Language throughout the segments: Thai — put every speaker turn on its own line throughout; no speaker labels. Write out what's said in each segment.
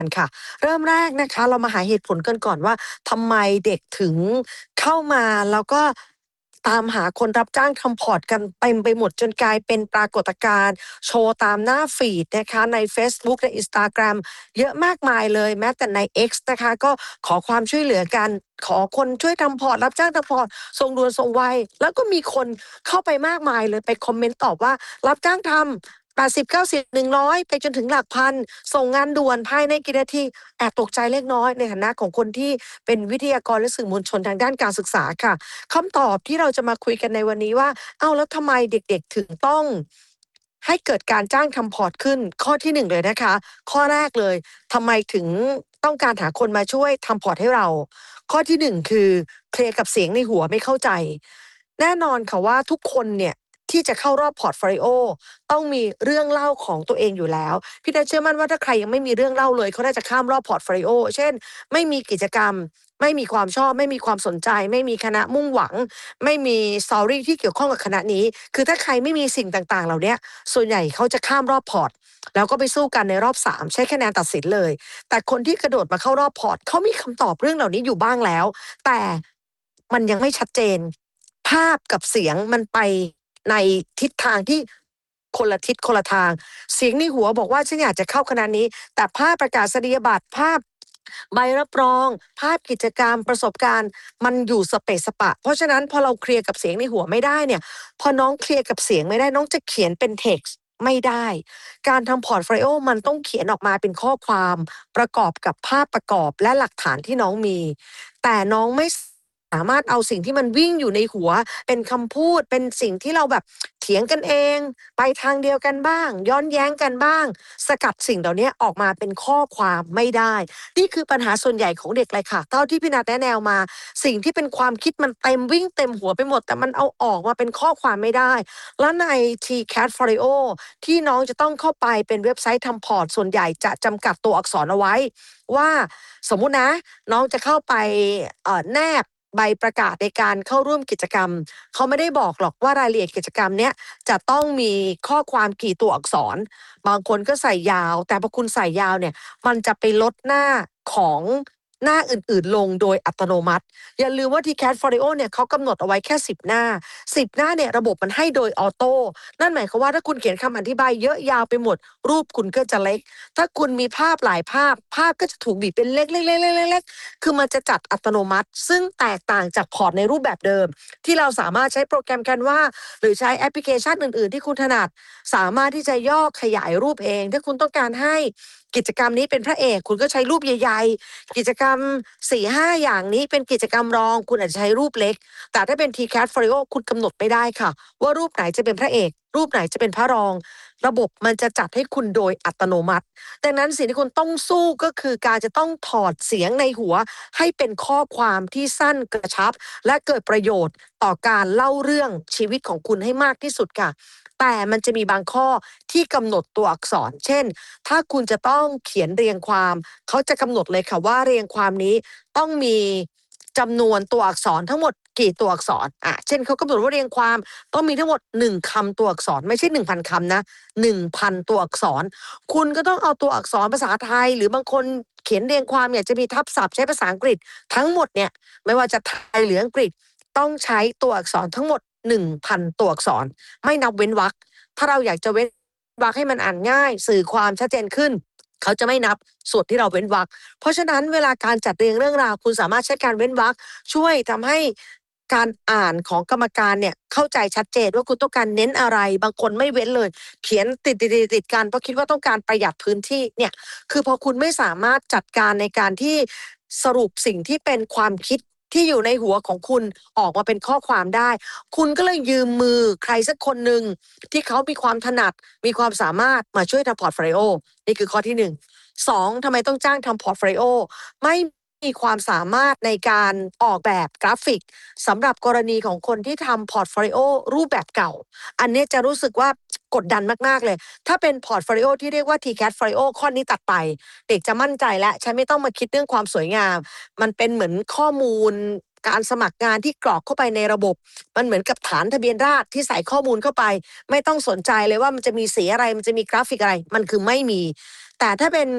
กันค่ะเริ่มแรกนะคะเรามาหาเหตุผลกันก่อนว่าทำไมเด็กถึงเข้ามาแล้วก็ตามหาคนรับจ้างทำพอร์ตกันเต็มไปหมดจนกลายเป็นปรากฏการณ์โชว์ตามหน้าฟีดนะคะในเฟซบุ๊กใน Instagram เยอะมากมายเลยแม้แต่ใน X นะคะก็ขอความช่วยเหลือกันขอคนช่วยทำพอร์ตรับจ้างทำพอร์ตส่งด่วนส่งไวแล้วก็มีคนเข้าไปมากมายเลยไปคอมเมนต์ตอบว่ารับจ้างทำ80 90 100ไปจนถึงหลักพันส่งงานด่วนภายในกี่นาทีแอบตกใจเล็กน้อยในฐานะของคนที่เป็นวิทยากรและสื่อมวลชนทางด้านการศึกษาค่ะคำตอบที่เราจะมาคุยกันในวันนี้ว่าเอ้าแล้วทำไมเด็กๆถึงต้องให้เกิดการจ้างทำพอร์ตขึ้นข้อที่หนึ่งเลยนะคะข้อแรกเลยทำไมถึงต้องการหาคนมาช่วยทำพอร์ตให้เราข้อที่หนึ่งคือเคลียร์กับเสียงในหัวไม่เข้าใจแน่นอนค่ะว่าทุกคนเนี่ยที่จะเข้ารอบพอร์ตโฟลิโอต้องมีเรื่องเล่าของตัวเองอยู่แล้วพี่เชื่อมั่นว่าถ้าใครยังไม่มีเรื่องเล่าเลยเขาน่าจะข้ามรอบพอร์ตโฟลิโอเช่นไม่มีกิจกรรมไม่มีความชอบไม่มีความสนใจไม่มีคณะมุ่งหวังไม่มีสตอรี่ที่เกี่ยวข้องกับคณะนี้คือถ้าใครไม่มีสิ่งต่างๆเหล่านี้ส่วนใหญ่เขาจะข้ามรอบพอร์ตแล้วก็ไปสู้กันในรอบ3ใช้คะแนนตัดสินเลยแต่คนที่กระโดดมาเข้ารอบพอร์ตเขามีคำตอบเรื่องเหล่านี้อยู่บ้างแล้วแต่มันยังไม่ชัดเจนภาพกับเสียงมันไปในทิศทางที่คนละทิศคนละทางเสียงในหัวบอกว่าฉันอยากจะเข้าคณะนี้แต่ภาพประกาศนียบัตรภาพใบรับรองภาพกิจกรรมประสบการณ์มันอยู่สเปซสปะเพราะฉะนั้นพอเราเคลียร์กับเสียงในหัวไม่ได้เนี่ยพอน้องเคลียร์กับเสียงไม่ได้น้องจะเขียนเป็นเท็กซ์ไม่ได้การทำพอร์ตโฟลิโอมันต้องเขียนออกมาเป็นข้อความประกอบกับภาพประกอบและหลักฐานที่น้องมีแต่น้องไม่สามารถเอาสิ่งที่มันวิ่งอยู่ในหัวเป็นคำพูดเป็นสิ่งที่เราแบบเถียงกันเองไปทางเดียวกันบ้างย้อนแย้งกันบ้างสกัดสิ่งเหล่านี้ออกมาเป็นข้อความไม่ได้นี่คือปัญหาส่วนใหญ่ของเด็กเลยค่ะเท่าที่พี่นัทแนะแนวมาสิ่งที่เป็นความคิดมันเต็มวิ่งเต็มหัวไปหมดแต่มันเอาออกมาเป็นข้อความไม่ได้แล้วใน TCAT Folio ที่น้องจะต้องเข้าไปเป็นเว็บไซต์ทำพอร์ตส่วนใหญ่จะจำกัดตัวอักษรเอาไว้ว่าสมมุตินะน้องจะเข้าไปแนบใบประกาศในการเข้าร่วมกิจกรรมเขาไม่ได้บอกหรอกว่ารายละเอียดกิจกรรมเนี้ยจะต้องมีข้อความกี่ตัวอักษรบางคนก็ใส่ยาวแต่พอคุณใส่ยาวเนี่ยมันจะไปลดหน้าของหน้าอื่นๆลงโดยอัตโนมัติอย่าลืมว่า TCAT Folio เนี่ยเขากำหนดเอาไว้แค่10หน้า10หน้าเนี่ยระบบมันให้โดยออโต้นั่นหมายความว่าถ้าคุณเขียนคำอธิบายเยอะยาวไปหมดรูปคุณก็จะเล็กถ้าคุณมีภาพหลายภาพภาพก็จะถูกบีบเป็นเล็กๆๆๆๆคือมันจะจัดอัตโนมัติซึ่งแตกต่างจากพอร์ตในรูปแบบเดิมที่เราสามารถใช้โปรแกรม Canva หรือใช้แอปพลิเคชันอื่นๆที่คุณถนัดสามารถที่จะย่อขยายรูปเองถ้าคุณต้องการให้กิจกรรมนี้เป็นพระเอกคุณก็ใช้รูปใหญ่ๆกิจกรรม4-5อย่างนี้เป็นกิจกรรมรองคุณอาจจะใช้รูปเล็กแต่ถ้าเป็น TCAT Folio คุณกำหนดไม่ได้ค่ะว่ารูปไหนจะเป็นพระเอกรูปไหนจะเป็นพระรองระบบมันจะจัดให้คุณโดยอัตโนมัติดังนั้นสิ่งที่คุณต้องสู้ก็คือการจะต้องถอดเสียงในหัวให้เป็นข้อความที่สั้นกระชับและเกิดประโยชน์ต่อการเล่าเรื่องชีวิตของคุณให้มากที่สุดค่ะแต่มันจะมีบางข้อที่กำหนดตัวอักษรเช่นถ้าคุณจะต้องเขียนเรียงความเขาจะกำหนดเลยค่ะว่าเรียงความนี้ต้องมีจำนวนตัวอักษรทั้งหมดกี่ตัวอักษรเช่นเขากำหนดว่าเรียงความต้องมีทั้งหมด1คำตัวอักษรไม่ใช่1,000คำนะ1,000ตัวอักษรคุณก็ต้องเอาตัวอักษรภาษาไทยหรือบางคนเขียนเรียงความอยากจะมีทับศัพท์ใช้ภาษาอังกฤษทั้งหมดเนี่ยไม่ว่าจะไทยหรืออังกฤษต้องใช้ตัวอักษรทั้งหมด1,000ตัวอักษรไม่นับเว้นวรรคถ้าเราอยากจะเว้นวรรคให้มันอ่านง่ายสื่อความชัดเจนขึ้นเขาจะไม่นับส่วนที่เราเว้นวรรคเพราะฉะนั้นเวลาการจัดเรียงเรื่องราวคุณสามารถใช้การเว้นวรรคช่วยทำให้การอ่านของกรรมการเนี่ยเข้าใจชัดเจนว่าคุณต้องการเน้นอะไรบางคนไม่เว้นเลยเขียนติดกันเพราะคิดว่าต้องการประหยัดพื้นที่เนี่ยคือพอคุณไม่สามารถจัดการในการที่สรุปสิ่งที่เป็นความคิดที่อยู่ในหัวของคุณออกมาเป็นข้อความได้คุณก็เลยยืมมือใครสักคนหนึ่งที่เขามีความถนัดมีความสามารถมาช่วยทำพอร์ตโฟลิโอนี่คือข้อที่1 2ทำไมต้องจ้างทำพอร์ตโฟลิโอไม่มีความสามารถในการออกแบบกราฟิกสำหรับกรณีของคนที่ทำพอร์ตโฟลิโอรูปแบบเก่าอันนี้จะรู้สึกว่ากดดันมากๆเลยถ้าเป็นพอร์ตโฟลิโอที่เรียกว่า TCAT Folio ข้อนี้ตัดไปเด็กจะมั่นใจแล้วฉันไม่ต้องมาคิดเรื่องความสวยงามมันเป็นเหมือนข้อมูลการสมัครงานที่กรอกเข้าไปในระบบมันเหมือนกับฐานทะเบียนราษฎร์ที่ใส่ข้อมูลเข้าไปไม่ต้องสนใจเลยว่ามันจะมีสีอะไรมันจะมีกราฟิกอะไรมันคือไม่มีแต่ถ้าเป็น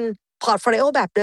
พอร์ตโฟลิโอแบบเดิม